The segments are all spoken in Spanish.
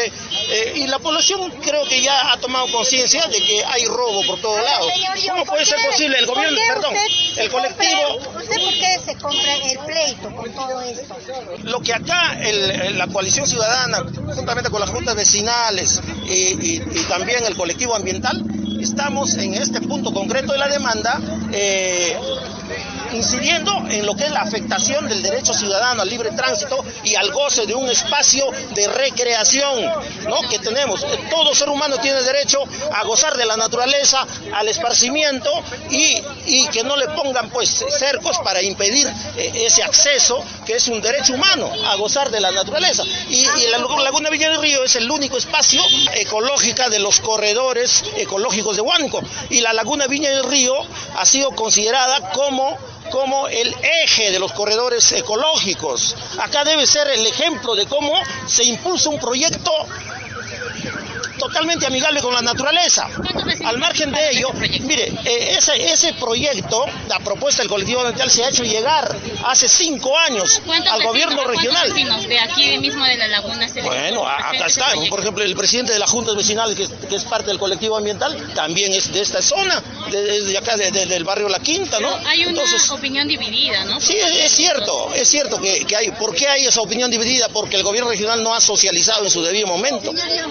y la población creo que ya ha tomado conciencia de que hay robo por todos lados. ¿Cómo puede ser posible? El gobierno, perdón, el colectivo... ¿Usted por qué se compra el pleito con todo esto? Lo que acá la coalición ciudadana, juntamente con las juntas vecinales y también el colectivo ambiental, estamos en este punto concreto de la demanda, incidiendo en lo que es la afectación del derecho ciudadano al libre tránsito y al goce de un espacio de recreación, ¿no?, que tenemos. Todo ser humano tiene derecho a gozar de la naturaleza, al esparcimiento y que no le pongan pues cercos para impedir ese acceso, que es un derecho humano a gozar de la naturaleza. Y la Laguna Viña del Río es el único espacio ecológico de los corredores ecológicos de Huánuco, y la Laguna Viña del Río ha sido considerada como el eje de los corredores ecológicos. Acá debe ser el ejemplo de cómo se impulsa un proyecto totalmente amigable con la naturaleza. Al margen de ello, mire, ese proyecto, la propuesta del colectivo ambiental se ha hecho llegar hace 5 años al gobierno regional. ¿Cuántos de aquí mismo de la laguna? Bueno, acá está, por ejemplo, el presidente de las juntas vecinales, que es parte del colectivo ambiental, también es de esta zona, de acá, del barrio La Quinta, ¿no? Pero hay una opinión dividida, ¿no? Sí, es cierto que hay. ¿Por qué hay esa opinión dividida? Porque el gobierno regional no ha socializado en su debido momento.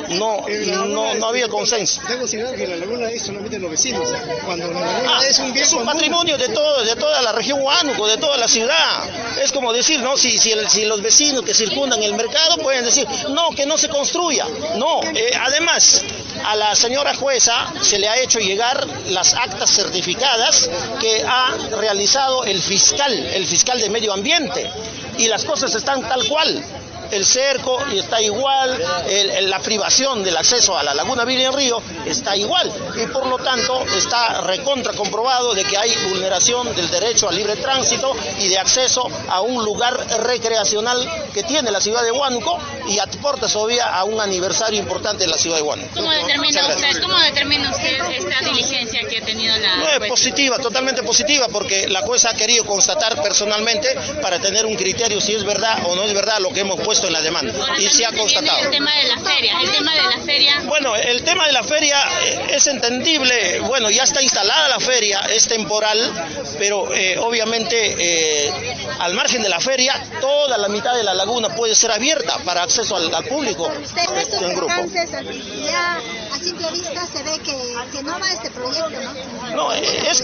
No había consenso. Está considerado que la laguna es solamente de los vecinos. Cuando la laguna es un bien común. Patrimonio de toda la región Huánuco, de toda la ciudad. Es como decir, ¿no? Si los vecinos que circundan el mercado pueden decir, no, que no se construya. No, además, a la señora jueza se le ha hecho llegar las actas certificadas que ha realizado el fiscal de medio ambiente. Y las cosas están tal cual. El cerco está igual, la privación del acceso a la Laguna Viña del Río está igual, y por lo tanto está recontra comprobado de que hay vulneración del derecho al libre tránsito y de acceso a un lugar recreacional que tiene la ciudad de Huánuco y aporta todavía a un aniversario importante de la ciudad de Huánuco. ¿Cómo determina usted esta diligencia que ha tenido la jueza? No, es positiva, totalmente positiva, porque la jueza ha querido constatar personalmente para tener un criterio si es verdad o no es verdad lo que hemos puesto en la demanda. Ahora, y se ha constatado. El tema de la feria. Bueno, el tema de la feria es entendible. Bueno, ya está instalada la feria, es temporal, pero obviamente al margen de la feria, toda la mitad de la laguna puede ser abierta para acceso al público. En grupo. Ya a simple vista se ve que no va este proyecto, ¿no? No, es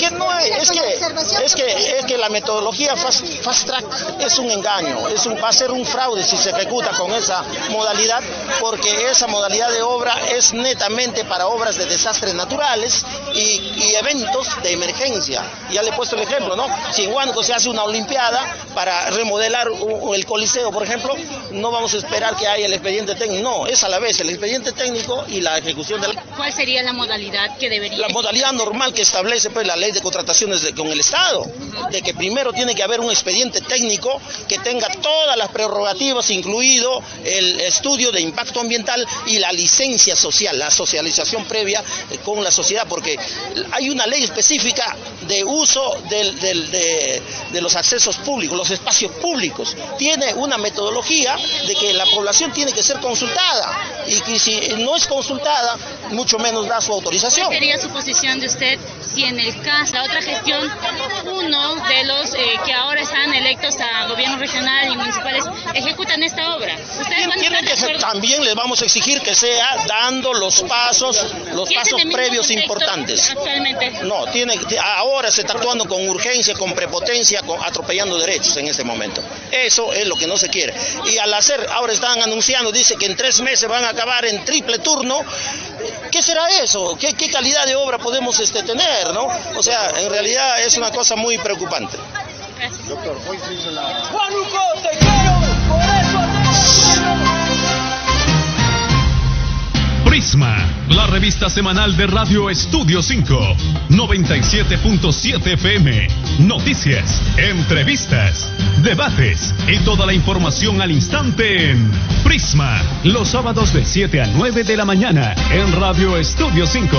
que la metodología fast track es un engaño, va a ser un fraude si se ejecuta con esa modalidad, porque esa modalidad de obra es netamente para obras de desastres naturales y eventos de emergencia. Ya le he puesto el ejemplo, ¿no? Si en Huánuco se hace una olimpiada para remodelar el Coliseo, por ejemplo, no vamos a esperar que haya el expediente técnico, no, es a la vez el expediente técnico y la ejecución de la... ¿Cuál sería la modalidad que debería? La modalidad normal que establece pues la ley de contrataciones con el Estado, de que primero tiene que haber un expediente técnico que tenga todas las prerrogativas, incluido el estudio de impacto ambiental y la licencia social, la socialización previa con la sociedad, porque hay una ley específica de uso de los accesos públicos, los espacios públicos. Tiene una metodología de que la población tiene que ser consultada y que si no es consultada, mucho menos da su autorización. ¿Cuál sería su posición de usted si en el caso, la otra gestión, uno de los que ahora están electos a gobierno regional y municipales ejecutan esta obra? También les vamos a exigir que sea dando los pasos previos importantes. Actualmente. No, ahora se está actuando con urgencia, con prepotencia, atropellando derechos en este momento. Eso es lo que no se quiere. Y ahora están anunciando, dice que en 3 meses van a acabar en triple turno. ¿Qué será eso? ¿Qué calidad de obra podemos tener, no? O sea, en realidad es una cosa muy preocupante. Gracias. Doctor, hoy se hizo la... ¡Huánuco, te quiero! ¡Por eso Prisma, la revista semanal de Radio Estudio 5, 97.7 FM. Noticias, entrevistas, debates y toda la información al instante en Prisma, los sábados de 7 a 9 de la mañana en Radio Estudio 5.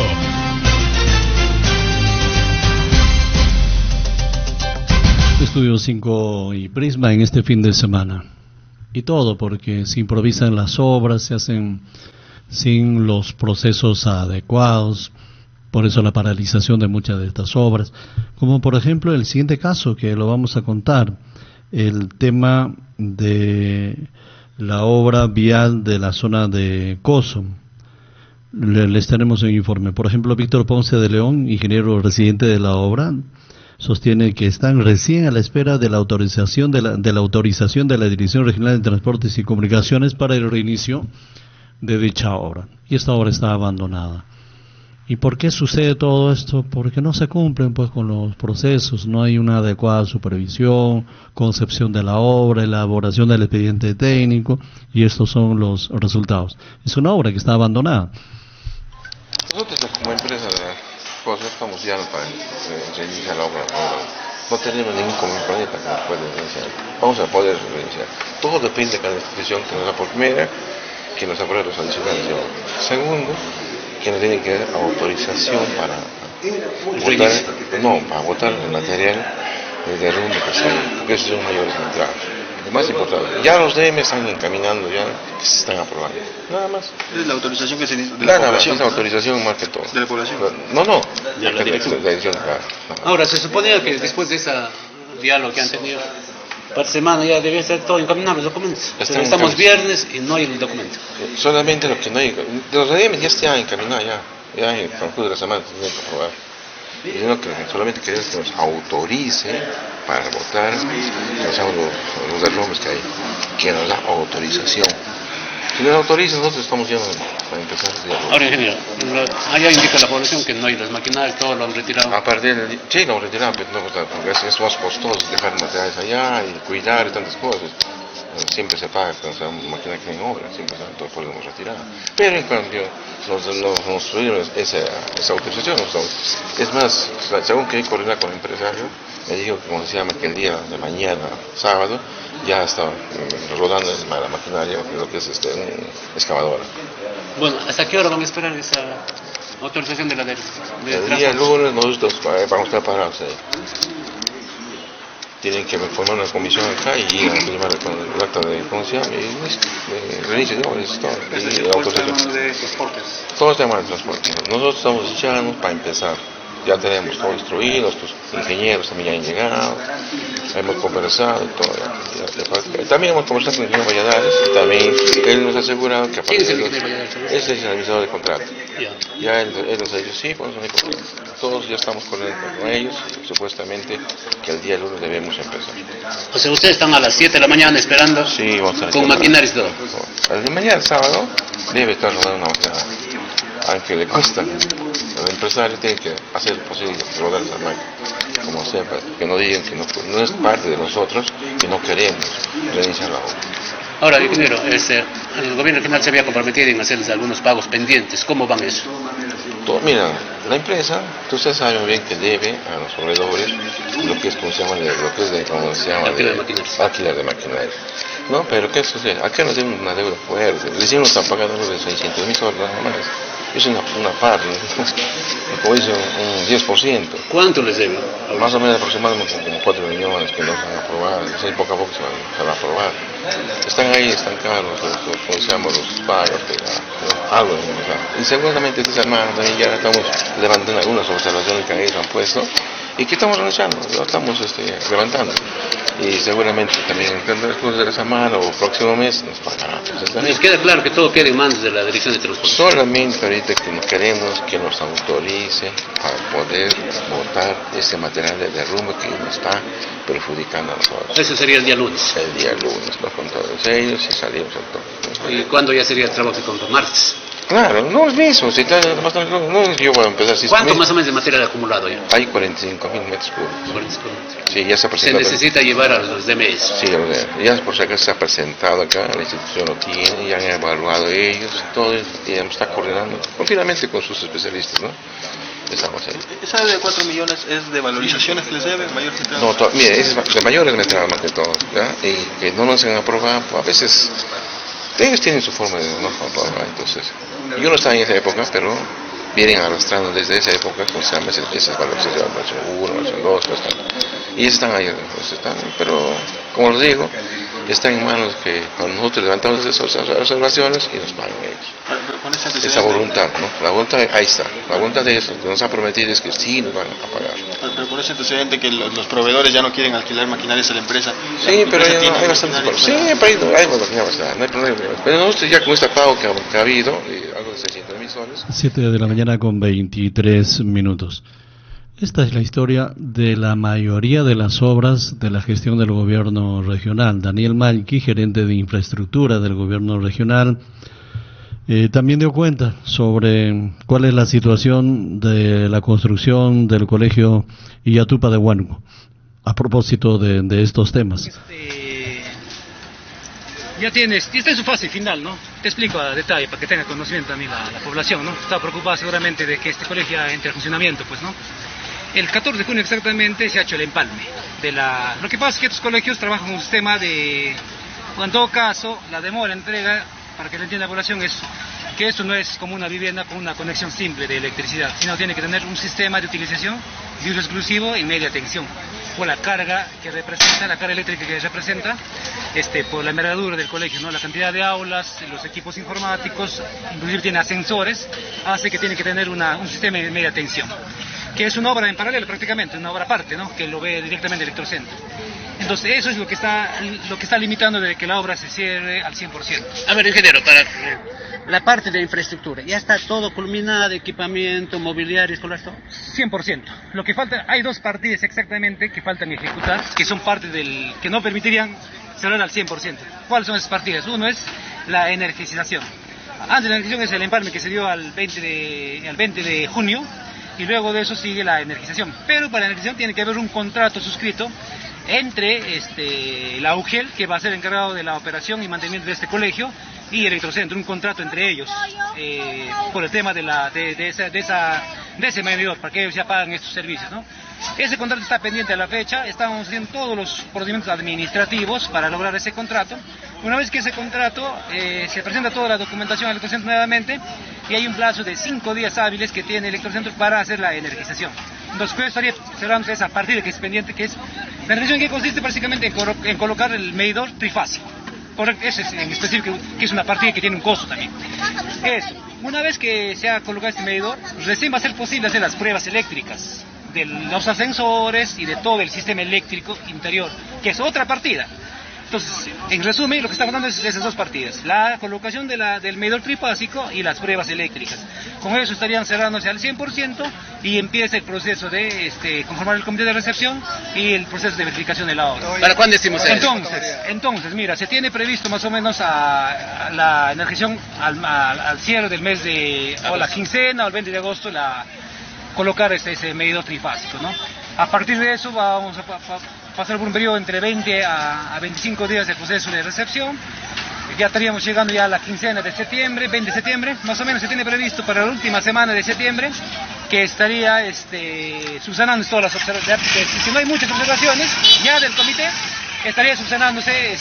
Estudio 5 y Prisma en este fin de semana. Y todo porque se improvisan las obras, se hacen sin los procesos adecuados. Por eso la paralización de muchas de estas obras, como por ejemplo el siguiente caso que lo vamos a contar, el tema de la obra vial de la zona de Coso. Les tenemos un informe. Por ejemplo, Víctor Ponce de León, ingeniero residente de la obra, sostiene que están recién a la espera de la autorización de la autorización de la Dirección Regional de Transportes y Comunicaciones para el reinicio de dicha obra. Y esta obra está abandonada. ¿Y por qué sucede todo esto? Porque no se cumplen pues con los procesos, no hay una adecuada supervisión, concepción de la obra, elaboración del expediente técnico, y estos son los resultados. Es una obra que está abandonada. Nosotros como empresa de cosas estamos ya para reiniciar la obra. No tenemos ningún inconveniente que nos pueda reiniciar. Vamos a poder reiniciar. Todo depende de cada institución que nos da por primera, que nos apruebe los adicionales de obra. Segundo, que nos tiene que dar autorización para botar el material de derrumbe que sea, porque esos son mayores entradas. Lo más importante, ya los DM están encaminando, ya que se están aprobando. Nada más. Es la autorización que se necesita de la población. Es la autorización más que todo. ¿De la población? No. De la dirección. Ahora, se suponía que después de ese diálogo que han tenido, para semana ya debía estar todo encaminado los documentos. Pero estamos viernes y no hay el documento. Solamente lo que no hay. Los DM ya están encaminados ya en el transcurso de la semana se tienen que aprobar. Y no, que solamente queremos que nos autorice para votar los derrumbes que hay, que nos da autorización. Si nos autoriza, nosotros estamos ya para empezar el diálogo. Ahora, ingeniero, allá indica la población que no hay las maquinarias, todo lo han retirado. A partir del sí, lo han retirado, pero no, porque es más costoso dejar materiales allá y cuidar y tantas cosas. Siempre se paga con esa máquina que en obra, siempre todo podemos retirar. Pero en cambio, nos tuvieron esa autorización. Es más, según que coordinar con el empresario, me dijo que, como se llama, que el día de mañana, sábado, ya está rodando la maquinaria, lo que es excavadora. Bueno, ¿hasta qué hora van a esperar esa autorización de la de el día lunes nosotros vamos a estar parados ahí. Tienen que formar una comisión acá y ir a firmar con el acta de función y reinicio de obras, todo. Y la autorización. De transportes. Todos temas de transporte. Nosotros estamos echando para empezar. Ya tenemos todo instruido, los ingenieros también ya han llegado, hemos conversado y todo. También hemos conversado con el ingeniero Valladares, y también él nos ha asegurado que a partir de es el administrador de contrato. Ya él nos ha dicho, sí, pues no hay problema. Todos ya estamos con ellos, supuestamente que el día lunes debemos empezar. O sea, ustedes están a las 7 de la mañana esperando, sí, vamos a con maquinarias y todo. El de mañana, el sábado, debe estar rodando una maquinaria. Aunque le cuesta, el empresario tiene que hacer posible rodar esa máquina, como sea, para que no digan que no es parte de nosotros y no queremos reiniciar la obra. Ahora, ingeniero, el gobierno regional se había comprometido en hacerles algunos pagos pendientes. ¿Cómo van eso? Mira, la empresa, ustedes saben bien que debe a los proveedores lo que es, como se llama, alquiler de maquinaria. No, pero ¿qué sucede? Acá nos deben una deuda fuerte. Recién nos están pagando de 600.000 soles nada más. Es una parte, como dice, un 10%. ¿Cuánto les deben? Más o menos aproximadamente como 4 millones que no se han aprobado. Poco a poco se van a aprobar. Están ahí estancados los pagos, algo. Y seguramente esta semana también ya estamos levantando algunas observaciones que ellos han puesto y que estamos realizando, lo estamos levantando. Y seguramente también en el transcurso de la semana o próximo mes nos pagarán. Nos queda claro que todo queda en manos de la Dirección de Transporte. Solamente ahorita que queremos que nos autorice para poder botar ese material de derrumbe que nos está perjudicando a nosotros. Eso sería el día lunes. El día lunes, ¿no? Con todos ellos y salimos al toque. ¿Y cuándo ya sería el trabajo que compra? ¿Martes? Claro, no es mismo, si está más tranquilo, no, yo voy a empezar. ¿Cuánto más o menos de material acumulado ya? Hay 45.000 metros cúbicos. 45 metros. Sí, ya se ha presentado. Se necesita llevar a los DMS. Sí, ya por si acaso se ha presentado acá, la institución lo tiene, ya han evaluado ellos, todo, y está coordinando continuamente con sus especialistas, ¿no? Estamos ahí. ¿Esa deuda de 4 millones es de valorizaciones que les deben? ¿Mayor que no, mire, es de mayores me traen más que todo, ¿ya? Y que no nos han aprobado, pues a veces ellos tienen su forma de no aprobar, entonces yo no estaba en esa época, pero vienen arrastrando desde esa época, como se llama, esas valorizaciones, versión 1, versión 2, y están ahí, pero como les digo, está en manos que cuando nosotros levantamos esas observaciones y nos pagan ellos. Esa voluntad, ¿no? La voluntad, ahí está. La voluntad de eso, que nos ha prometido es que sí nos van a pagar. Pero por ese antecedente que los proveedores ya no quieren alquilar maquinarias a la empresa. Sí, pero hay bastantes cosas. Sí, hay maquinarias, no hay problema. Pero nosotros ya con este pago que ha habido, algo de 600.000 soles. 7 de la mañana con 23 minutos. Esta es la historia de la mayoría de las obras de la gestión del gobierno regional. Daniel Malqui, gerente de infraestructura del gobierno regional, también dio cuenta sobre cuál es la situación de la construcción del colegio Illatupa de Huánuco, a propósito de estos temas. Ya está en su fase final, ¿no? Te explico a detalle para que tenga conocimiento también la población, ¿no? Está preocupada seguramente de que este colegio entre en funcionamiento, pues, ¿no? El 14 de junio exactamente se ha hecho el empalme Lo que pasa es que estos colegios trabajan con un sistema en todo caso, la demora entrega, para que lo entienda la población, es que esto no es como una vivienda con una conexión simple de electricidad, sino tiene que tener un sistema de utilización de uso exclusivo en media tensión, por la carga eléctrica que representa, por la envergadura del colegio, ¿no? La cantidad de aulas, los equipos informáticos, inclusive tiene ascensores, hace que tiene que tener un sistema de media tensión, que es una obra en paralelo prácticamente, una obra aparte, ¿no? Que lo ve directamente Electrocentro. Entonces eso es lo que está limitando de que la obra se cierre al 100%. A ver, ingeniero, para la parte de infraestructura, ¿ya está todo culminado, equipamiento, mobiliario, escolar, todo? 100%. Lo que falta, hay 2 partidas exactamente que faltan ejecutar, que son parte que no permitirían cerrar al 100%. ¿Cuáles son esas partidas? Uno es la energización. Antes de la energización es el empalme que se dio al 20 de junio, y luego de eso sigue la energización. Pero para la energización tiene que haber un contrato suscrito entre la UGEL, que va a ser encargado de la operación y mantenimiento de este colegio, y Electrocentro, un contrato entre ellos por el tema de ese medidor, para que ellos ya paguen estos servicios, ¿no? Ese contrato está pendiente a la fecha, estamos haciendo todos los procedimientos administrativos para lograr ese contrato. Una vez que ese contrato se presenta toda la documentación a Electrocentro nuevamente, y hay un plazo de 5 días hábiles que tiene Electrocentro para hacer la energización. Entonces, yo estaría cerrando esa partida que es pendiente, que es la energización, que consiste básicamente en colocar el medidor trifásico. Correcto, ese es en específico, que es una partida que tiene un costo también. Eso, una vez que se ha colocado este medidor, recién va a ser posible hacer las pruebas eléctricas de los ascensores y de todo el sistema eléctrico interior, que es otra partida. Entonces, en resumen, lo que estamos dando es esas 2 partidas: la colocación del medidor trifásico y las pruebas eléctricas. Con eso estarían cerrándose al 100% y empieza el proceso de conformar el comité de recepción y el proceso de verificación de la obra. ¿Para cuándo decimos eso? Entonces, mira, se tiene previsto más o menos a la energización al cierre del mes o la quincena o el 20 de agosto, colocar ese medidor trifásico, ¿no? A partir de eso vamos a pasar por un periodo entre 20 a 25 días de proceso de recepción. Ya estaríamos llegando ya a la quincena de septiembre, 20 de septiembre, más o menos se tiene previsto para la última semana de septiembre, que estaría subsanando todas las observaciones. Si no hay muchas observaciones ya del comité, estaría subsanándose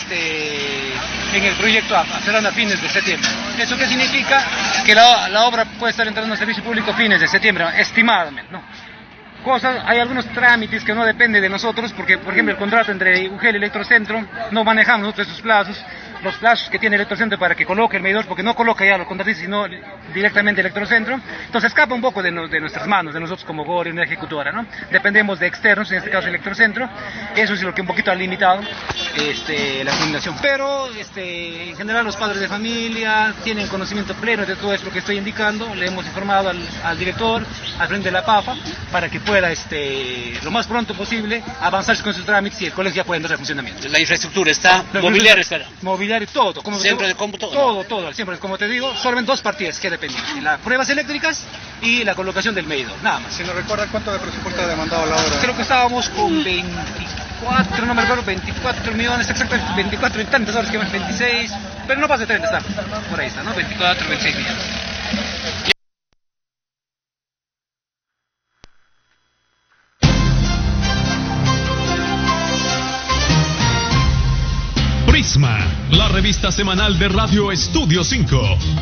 en el proyecto cerrando a fines de septiembre. ¿Eso qué significa? Que la obra puede estar entrando en servicio público a fines de septiembre, estimadamente, ¿no? Hay algunos trámites que no dependen de nosotros, porque, por ejemplo, el contrato entre UGEL y Electrocentro, no manejamos nosotros esos plazos. Los plazos que tiene Electrocentro para que coloque el medidor, porque no coloca ya los contratistas, sino directamente Electrocentro. Entonces escapa un poco de nuestras manos, de nosotros como gobierno, una ejecutora, ¿no? Dependemos de externos, en este caso Electrocentro. Eso es lo que un poquito ha limitado la comunicación. Pero en general los padres de familia tienen conocimiento pleno de todo esto que estoy indicando. Le hemos informado al director, al frente de la PAFA, para que pueda lo más pronto posible avanzarse con sus trámites y el colegio ya pueda entrar en funcionamiento. La infraestructura está, mobiliario está. Mobiliario, todo. ¿Siempre de cómputo? Todo, siempre, como te digo, solamente 2 partidas que dependen: las pruebas eléctricas y la colocación del medidor, nada más. ¿Se nos recuerda cuánto de presupuesto ha demandado la obra? Creo que estábamos con 24, no me recuerdo, 24 millones, exactamente 24 y tantas horas, que más 26, pero no pasa de 30, está por ahí, está, ¿no? 24, 26 millones. Prisma, la revista semanal de Radio Estudio 5,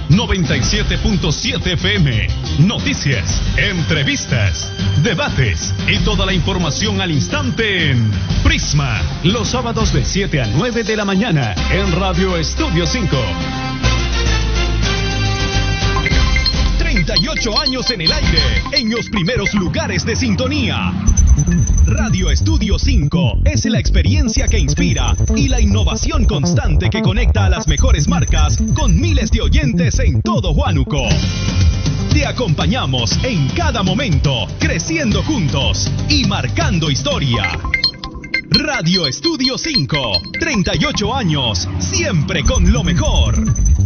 97.7 FM. Noticias, entrevistas, debates y toda la información al instante en Prisma, los sábados de 7 a 9 de la mañana en Radio Estudio 5. 38 años en el aire, en los primeros lugares de sintonía. Radio Estudio 5 es la experiencia que inspira y la innovación constante que conecta a las mejores marcas con miles de oyentes en todo Huánuco. Te acompañamos en cada momento, creciendo juntos y marcando historia. Radio Estudio 5, 38 años, siempre con lo mejor.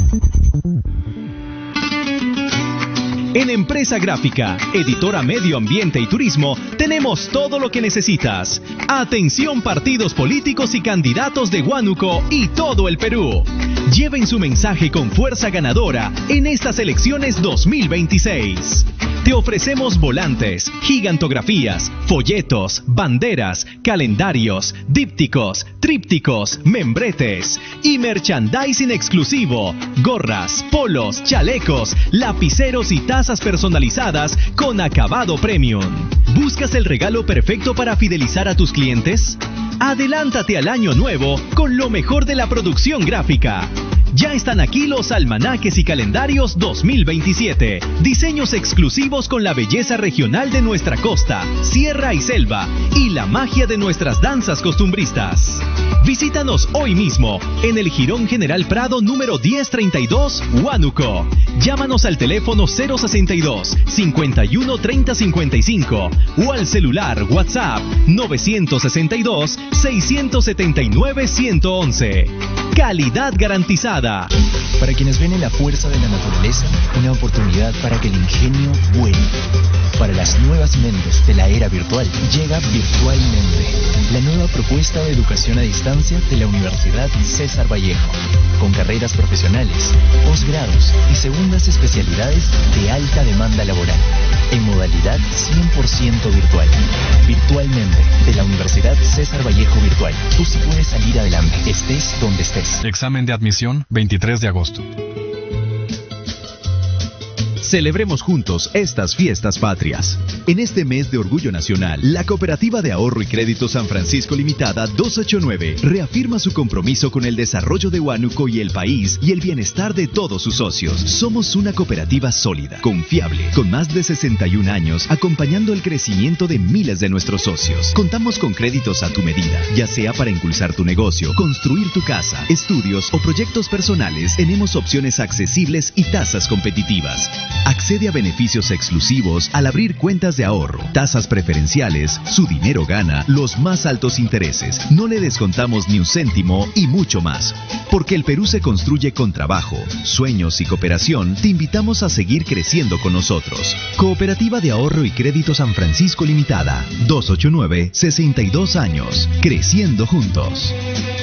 En Empresa Gráfica, editora Medio Ambiente y Turismo, tenemos todo lo que necesitas. Atención partidos políticos y candidatos de Huánuco y todo el Perú. Lleven su mensaje con fuerza ganadora en estas elecciones 2026. Te ofrecemos volantes, gigantografías, folletos, banderas, calendarios, dípticos, trípticos, membretes y merchandising exclusivo, gorras, polos, chalecos, lapiceros y tazas personalizadas con acabado premium. ¿Buscas el regalo perfecto para fidelizar a tus clientes? Adelántate al año nuevo con lo mejor de la producción gráfica. Ya están aquí los almanaques y calendarios 2027. Diseños exclusivos con la belleza regional de nuestra costa, sierra y selva y la magia de nuestras danzas costumbristas. Visítanos hoy mismo en el Jirón General Prado número 1032, Huánuco. Llámanos al teléfono 062 51 30 55 o al celular WhatsApp 962 679 111. Calidad garantizada. Para quienes ven en la fuerza de la naturaleza una oportunidad para que el ingenio vuele. Para las nuevas mentes de la era virtual, llega Virtualmente, la nueva propuesta de educación a distancia de la Universidad César Vallejo, con carreras profesionales, posgrados y segundas especialidades de alta demanda laboral, en modalidad 100% virtual. Virtualmente, de la Universidad César Vallejo Virtual. Tú sí puedes salir adelante, estés donde estés. Examen de admisión, 23 de agosto. Celebremos juntos estas fiestas patrias. En este mes de Orgullo Nacional, la Cooperativa de Ahorro y Crédito San Francisco Limitada 289 reafirma su compromiso con el desarrollo de Huánuco y el país y el bienestar de todos sus socios. Somos una cooperativa sólida, confiable, con más de 61 años, acompañando el crecimiento de miles de nuestros socios. Contamos con créditos a tu medida, ya sea para impulsar tu negocio, construir tu casa, estudios o proyectos personales. Tenemos opciones accesibles y tasas competitivas. Accede a beneficios exclusivos al abrir cuentas de ahorro, tasas preferenciales, su dinero gana, los más altos intereses, no le descontamos ni un céntimo y mucho más. Porque el Perú se construye con trabajo, sueños y cooperación, te invitamos a seguir creciendo con nosotros. Cooperativa de Ahorro y Crédito San Francisco Limitada, 289, 62 años, creciendo juntos.